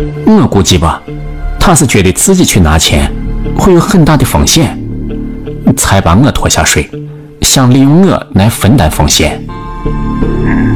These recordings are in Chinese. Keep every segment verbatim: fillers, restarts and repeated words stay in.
我估计吧，他是觉得自己去拿钱会有很大的风险，才把我拖下水，想利用我来分担风险。 嗯，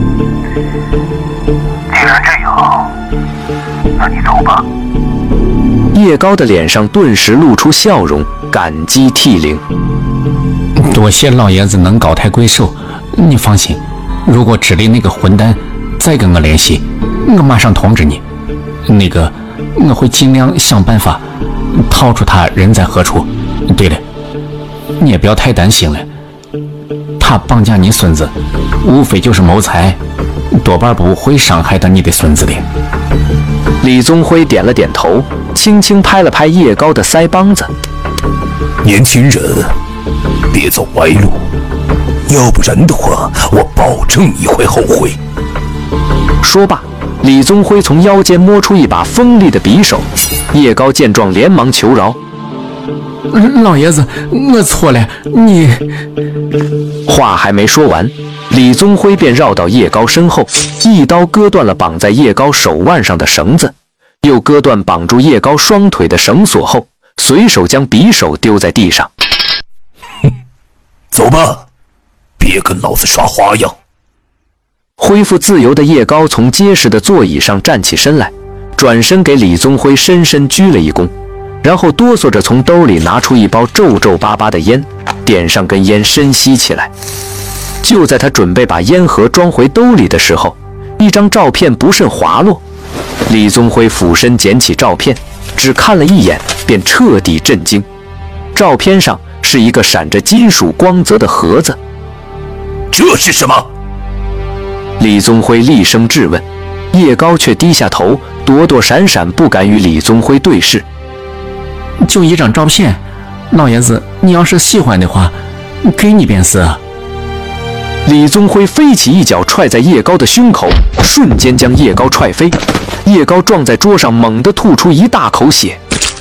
既然这样，那你走吧。 叶高的脸上顿时露出笑容，感激涕零。 多谢老爷子能高抬贵手，你放心，如果知里那个混蛋再跟我联系，我马上通知你。那个，我会尽量想办法套出他人在何处。对了，你也不要太担心了，他绑架你孙子，无非就是谋财，多半不会伤害到你的孙子的。 李宗辉点了点头，轻轻拍了拍叶高的腮帮子。 年轻人，别走歪路，要不然的话，我保证你会后悔。 说罢，李宗辉从腰间摸出一把锋利的匕首。叶高见状，连忙求饶：“ 老爷子，我错了，你……” 话还没说完，李宗辉便绕到叶高身后，一刀割断了绑在叶高手腕上的绳子，又割断绑住叶高双腿的绳索后，随手将匕首丢在地上。 哼，走吧，别跟老子耍花样。 恢复自由的叶高从结实的座椅上站起身来，转身给李宗辉深深鞠了一躬，然后哆嗦着从兜里拿出一包皱皱巴巴的烟，点上根烟深吸起来。就在他准备把烟盒装回兜里的时候，一张照片不慎滑落。李宗辉俯身捡起照片，只看了一眼便彻底震惊。照片上是一个闪着金属光泽的盒子。 这是什么？ 李宗辉厉声质问，叶高却低下头，躲躲闪闪，不敢与李宗辉对视。 就一张照片，老爷子，你要是喜欢的话，给你便是。 李宗辉飞起一脚踹在叶高的胸口，瞬间将叶高踹飞。叶高撞在桌上，猛地吐出一大口血。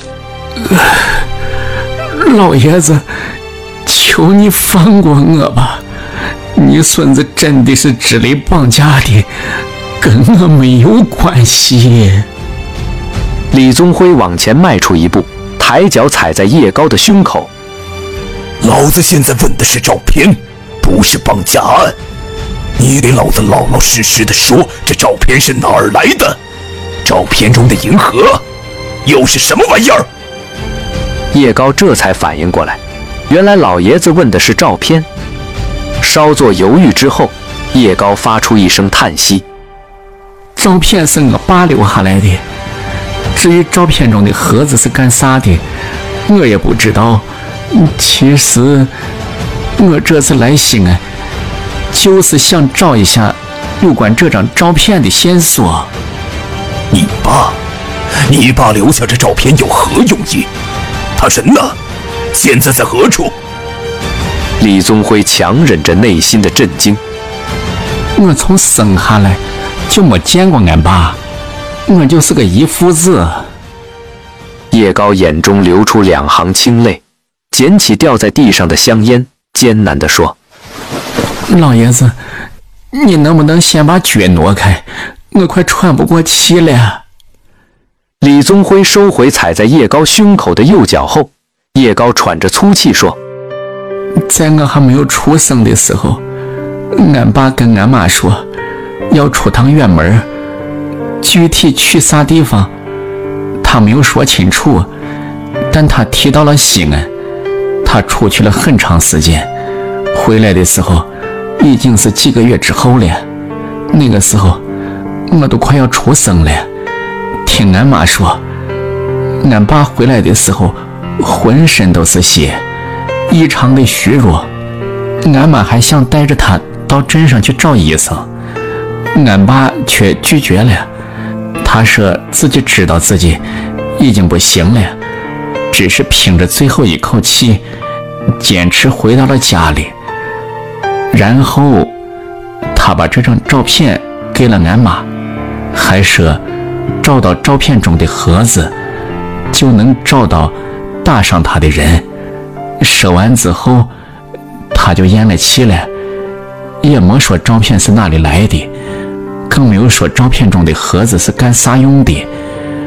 老爷子，求你放过我吧，你孙子真的是智力绑架的，跟我没有关系。 李宗辉往前迈出一步，抬脚踩在叶高的胸口。 老子现在问的是照片，不是绑架案。你给老子老老实实的说，这照片是哪儿来的？照片中的银河又是什么玩意儿？ 叶高这才反应过来，原来老爷子问的是照片。稍作犹豫之后，叶高发出一声叹息：“ 照片是我爸留下来的，至于照片中的盒子是干啥的，我也不知道。其实我这次来西安，就是想找一下有关这张照片的线索。” 你爸，你爸留下这照片有何用意？他人呢？现在在何处？ 李宗辉强忍着内心的震惊：“ 我从生下来就没见过俺爸，我就是个遗腹子。” 叶高眼中流出两行清泪，捡起掉在地上的香烟，艰难地说：“ 老爷子，你能不能先把脚挪开？我快喘不过气了。” 李宗辉收回踩在叶高胸口的右脚后，叶高喘着粗气说：“ 在我还没有出生的时候，俺爸跟俺妈说要出趟远门，具体去啥地方他没有说清楚，但他提到了西安。他出去了很长时间，回来的时候已经是几个月之后了。那个时候我都快要出生了。听俺妈说，俺爸回来的时候浑身都是血，异常的虚弱。俺妈还想带着他到镇上去找医生，俺爸却拒绝了。他说自己知道自己已经不行了，只是拼着最后一口气坚持回到了家里。然后他把这张照片给了俺妈，还说找到照片中的盒子就能找到打伤他的人。说完之后他就咽了气了，也没说照片是哪里来的，更没有说照片中的盒子是干啥用的。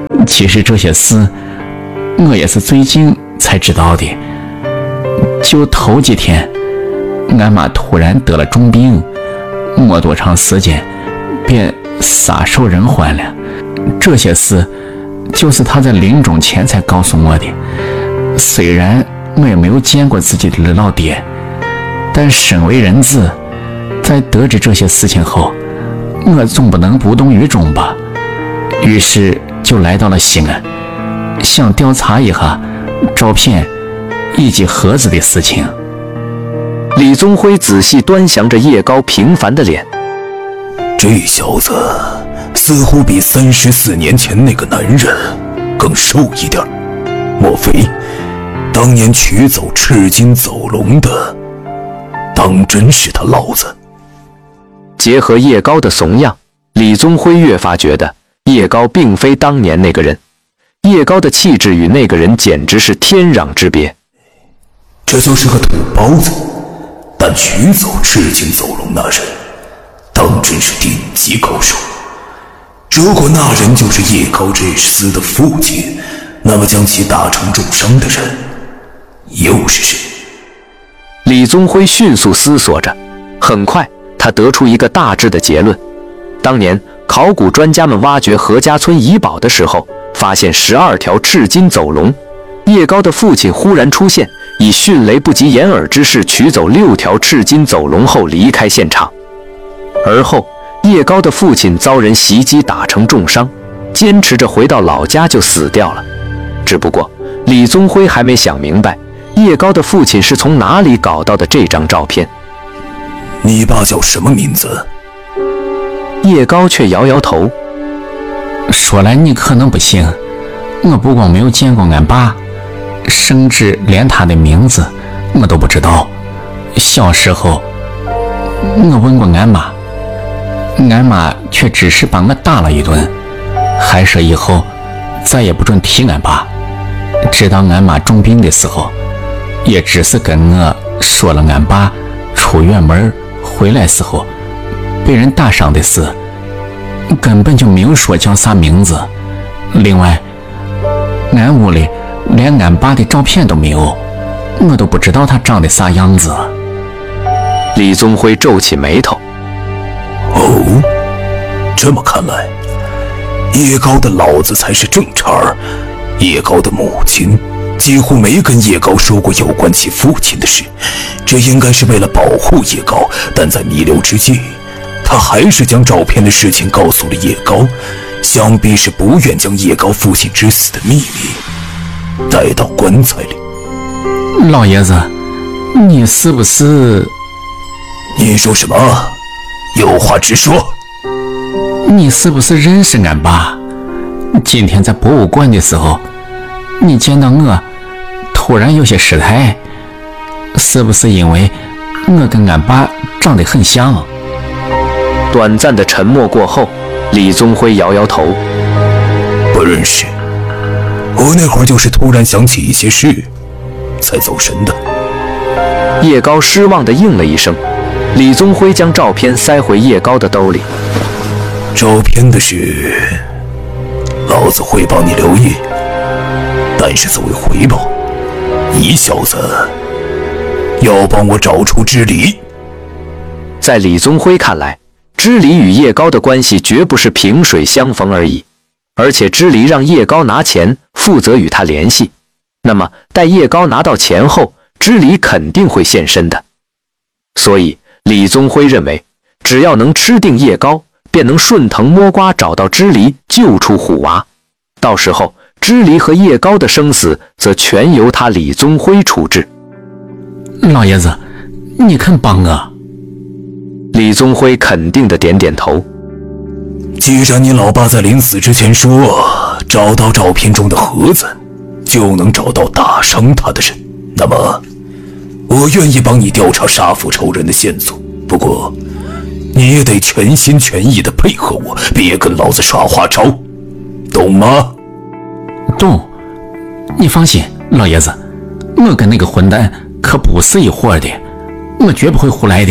其实这些事我也是最近才知道的。就头几天，俺妈突然得了重病，没多长时间便撒手人寰了。这些事就是她在临终前才告诉我的。虽然我也没有见过自己的老爹，但身为人子，在得知这些事情后，我总不能无动于衷吧。于是就来到了西安，想调查一下照片以及盒子的事情。 李宗辉仔细端详着叶高平凡的脸， 这小子似乎比三十四年前那个男人更瘦一点，莫非当年取走赤金走龙的当真是他老子？ 结合叶高的怂样，李宗辉越发觉得叶高并非当年那个人。叶高的气质与那个人简直是天壤之别。 这就是个土包子，但取走赤金走龙那人当真是顶级高手。如果那人就是叶高这厮的父亲，那么将其打成重伤的人又是谁？ 李宗辉迅速思索着，很快他得出一个大致的结论。当年考古专家们挖掘何家村遗宝的时候，发现十二条赤金走龙。叶高的父亲忽然出现，以迅雷不及掩耳之势取走六条赤金走龙后离开现场。而后叶高的父亲遭人袭击打成重伤，坚持着回到老家就死掉了。只不过李宗辉还没想明白，叶高的父亲是从哪里搞到的这张照片。 你爸叫什么名字？ 叶高却摇摇头。 说来你可能不信，我不光没有见过俺爸，甚至连他的名字我都不知道。小时候我问过俺妈，俺妈却只是把我打了一顿，还说以后再也不准提俺爸。直到俺妈重病的时候，也只是跟我说了俺爸出远门回来时候被人打伤的事，根本就没有说叫啥名字。另外俺屋里连俺爸的照片都没有，我都不知道他长得啥样子。 李宗辉皱起眉头。 哦，这么看来，叶高的老子才是正茬儿。叶高的母亲几乎没跟叶高说过有关其父亲的事，这应该是为了保护叶高，但在弥留之际，他还是将照片的事情告诉了叶高，想必是不愿将叶高父亲之死的秘密带到棺材里。 老爷子，你是不是…… 你说什么？有话直说。 你是不是认识俺爸？今天在博物馆的时候，你见到我突然有些失态，是不是因为我跟俺爸长得很像？ 短暂的沉默过后，李宗辉摇摇头。 不认识，我那会儿就是突然想起一些事才走神的。 叶高失望地应了一声。李宗辉将照片塞回叶高的兜里。 照片的事老子会帮你留意，但是作为回报，你小子要帮我找出支离。 在李宗辉看来，支离与叶高的关系绝不是萍水相逢而已，而且支离让叶高拿钱，负责与他联系。那么待叶高拿到钱后，支离肯定会现身的。所以李宗辉认为，只要能吃定叶高，便能顺藤摸瓜找到支离，救出虎娃。到时候支离和叶高的生死则全由他李宗辉处置。 老爷子，你肯帮我？ 李宗辉肯定地点点头。 既然你老爸在临死之前说找到照片中的盒子就能找到打伤他的人，那么我愿意帮你调查杀父仇人的线索，不过你也得全心全意地配合我，别跟老子耍花招，懂吗？ 懂。你放心，老爷子，我跟那个混蛋可不是一伙的，我绝不会胡来的。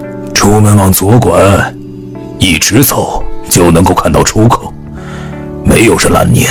出门往左拐，一直走就能够看到出口， 没有这蓝念，